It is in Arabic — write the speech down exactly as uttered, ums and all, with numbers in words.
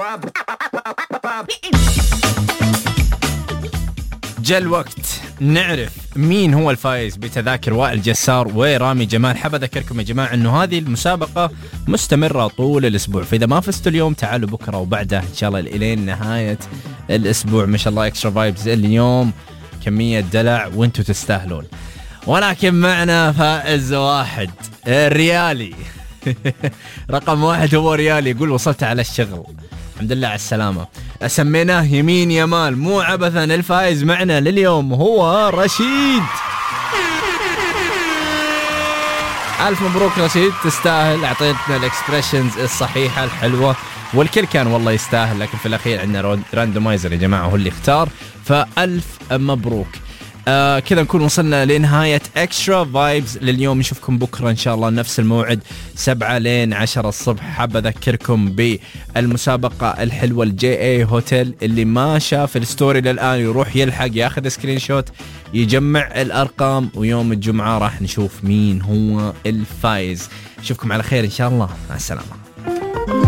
جاء الوقت نعرف مين هو الفائز بتذاكر وائل جسار ورامي جمال. حاب أذكركم يا جماعة أنه هذه المسابقة مستمرة طول الأسبوع، فإذا ما فزتوا اليوم تعالوا بكرة وبعده إن شاء الله إلين نهاية الأسبوع. ما شاء الله إكسترا فايبز اليوم كمية دلع وانتوا تستاهلون. ولكن معنا فائز واحد الريالي رقم واحد هو ريالي، يقول وصلت على الشغل الحمد لله على السلامة. سميناه يمين يمال مو عبثا. الفائز معنا لليوم هو رشيد. ألف مبروك رشيد، تستاهل. أعطيتنا الإكسبريشنز الصحيحة الحلوة والكل كان والله يستاهل، لكن في الأخير عندنا راندومايزر يا جماعة هو اللي اختار، فألف مبروك. آه كذا نكون وصلنا لنهاية اكسترا فايبز لليوم. نشوفكم بكرة ان شاء الله نفس الموعد سبعة لين عشرة الصبح. حاب اذكركم بالمسابقة الحلوة الجي اي هوتيل، اللي ما شاف الستوري للآن يروح يلحق ياخذ سكرين شوت يجمع الارقام، ويوم الجمعة راح نشوف مين هو الفائز. نشوفكم على خير ان شاء الله، مع السلامة.